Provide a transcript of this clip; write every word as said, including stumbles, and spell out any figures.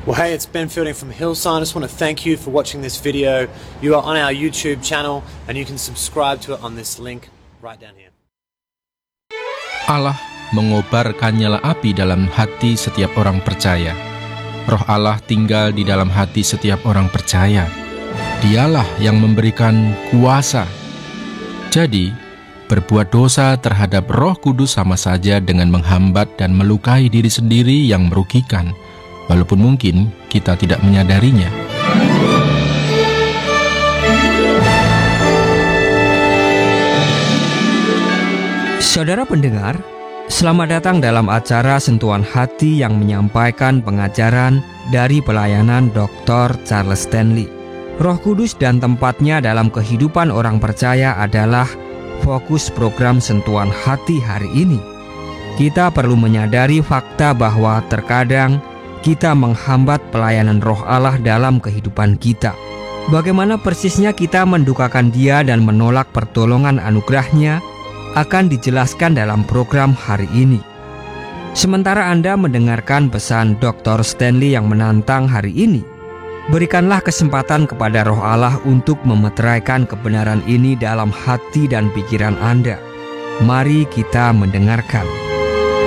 Well, hey, it's Ben Fielding from Hillsong. I just want to thank you for watching this video. You are on our YouTube channel and you can subscribe to it on this link right down here. Allah mengobarkan nyala api dalam hati setiap orang percaya. Roh Allah tinggal di dalam hati setiap orang percaya. Dialah yang memberikan kuasa. Jadi, berbuat dosa terhadap Roh Kudus sama saja dengan menghambat dan melukai diri sendiri yang merugikan, walaupun mungkin kita tidak menyadarinya. Saudara pendengar, selamat datang dalam acara Sentuhan Hati yang menyampaikan pengajaran dari pelayanan doktor Charles Stanley. Roh Kudus dan tempatnya dalam kehidupan orang percaya adalah fokus program Sentuhan Hati hari ini. Kita perlu menyadari fakta bahwa terkadang kita menghambat pelayanan Roh Allah dalam kehidupan kita. Bagaimana persisnya kita mendukakan Dia dan menolak pertolongan anugerah-Nya akan dijelaskan dalam program hari ini. Sementara Anda mendengarkan pesan doktor Stanley yang menantang hari ini, berikanlah kesempatan kepada Roh Allah untuk memeteraikan kebenaran ini dalam hati dan pikiran Anda. Mari kita mendengarkan.